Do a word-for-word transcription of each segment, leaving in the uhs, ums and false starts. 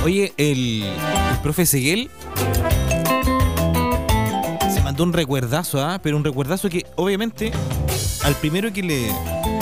Oye, el, el profe Seguel se mandó un recuerdazo, ¿ah? Pero un recuerdazo que obviamente al primero que le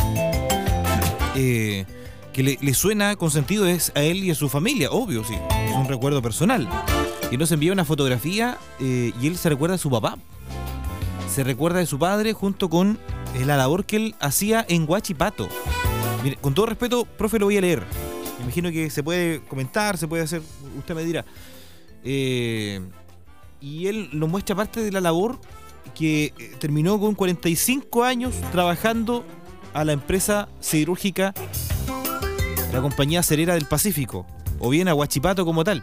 eh, que le, le suena con sentido es a él y a su familia, obvio, sí. Es un recuerdo personal. Y nos envía una fotografía eh, y él se recuerda de su papá. Se recuerda de su padre junto con eh, la labor que él hacía en Huachipato. Mire, con todo respeto, profe, lo voy a leer. Me imagino que se puede comentar, se puede hacer, usted me dirá. Eh, y él nos muestra parte de la labor que eh, terminó con cuarenta y cinco años trabajando a la empresa siderúrgica, la compañía Cerera del Pacífico, o bien a Huachipato como tal.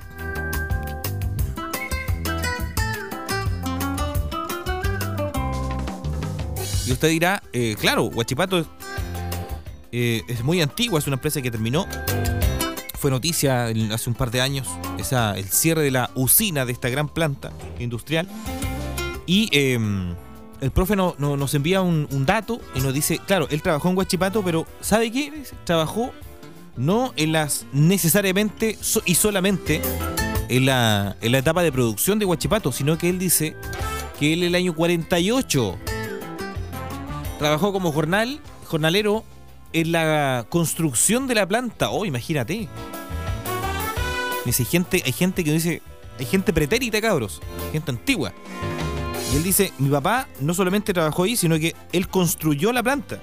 Y usted dirá, eh, claro, Huachipato es, eh, es muy antigua, es una empresa que terminó. Fue noticia hace un par de años esa, el cierre de la usina de esta gran planta industrial. Y eh, el profe no, no, nos envía un, un dato y nos dice, claro, él trabajó en Huachipato, pero ¿sabe qué? Trabajó no en las necesariamente so, y solamente en la, en la etapa de producción de Huachipato, sino que él dice que él el año cuarenta y ocho trabajó como jornal, jornalero en la construcción de la planta. Oh, imagínate. Dice, hay gente, hay gente que dice, hay gente pretérita, cabros, gente antigua. Y él dice, mi papá no solamente trabajó ahí, sino que él construyó la planta.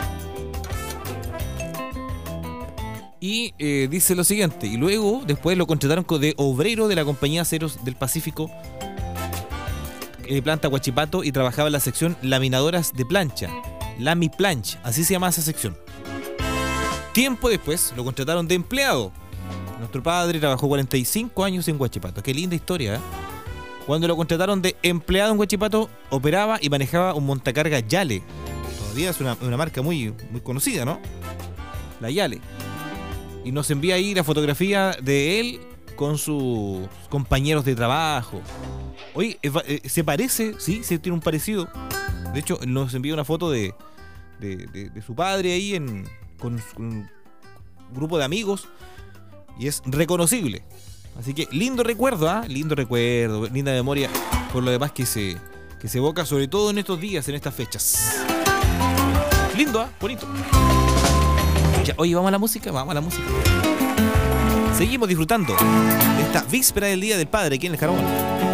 Y eh, dice lo siguiente, y luego después lo contrataron de obrero de la compañía Aceros del Pacífico, eh, planta Huachipato, y trabajaba en la sección laminadoras de plancha, Lami Planch, así se llama esa sección. Tiempo después lo contrataron de empleado. Nuestro padre trabajó cuarenta y cinco años en Huachipato. Qué linda historia, ¿eh? Cuando lo contrataron de empleado en Huachipato, operaba y manejaba un montacarga Yale. Todavía es una, una marca muy, muy conocida, ¿no? La Yale. Y nos envía ahí la fotografía de él con sus compañeros de trabajo. Oye, eh, se parece, sí, se tiene un parecido. De hecho, nos envía una foto de, de, de, de su padre ahí en, con, con un grupo de amigos. Y es reconocible. Así que lindo recuerdo, ¿ah? ¿eh? Lindo recuerdo, linda memoria por lo demás que se, que se evoca, sobre todo en estos días, en estas fechas. Lindo, ¿ah? ¿eh? Bonito. Ya, oye, ¿vamos a la música? Vamos a la música. Seguimos disfrutando de esta víspera del Día del Padre aquí en el Carbón.